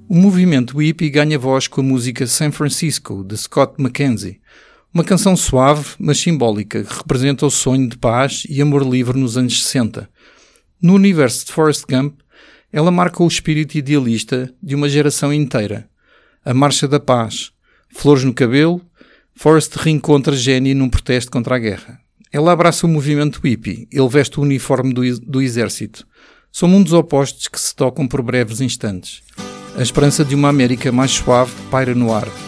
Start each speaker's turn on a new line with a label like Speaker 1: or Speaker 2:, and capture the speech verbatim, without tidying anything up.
Speaker 1: O movimento hippie ganha voz com a música San Francisco, de Scott McKenzie, uma canção suave, mas simbólica, que representa o sonho de paz e amor livre nos anos sessenta. No universo de Forrest Gump, ela marca o espírito idealista de uma geração inteira. A Marcha da Paz, flores no cabelo, Forrest reencontra Jenny num protesto contra a guerra. Ela abraça o movimento hippie, ele veste o uniforme do, do exército. São mundos opostos que se tocam por breves instantes. A esperança de uma América mais suave paira no ar.